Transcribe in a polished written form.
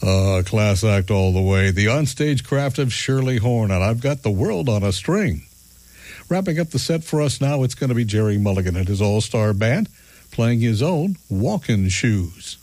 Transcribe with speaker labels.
Speaker 1: Class act all the way. The onstage craft of Shirley Horn, and I've got the world on a string. Wrapping up the set for us now, it's going to be Jerry Mulligan and his all-star band playing his own Walkin' Shoes.